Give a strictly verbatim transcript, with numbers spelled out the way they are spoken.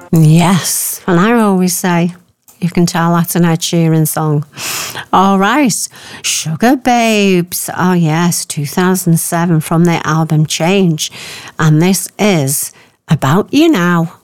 Yes, and I always say, you can tell that's an Ed Sheeran song. All right, Sugar Babes. Oh yes, two thousand seven from their album Change. And this is About You Now.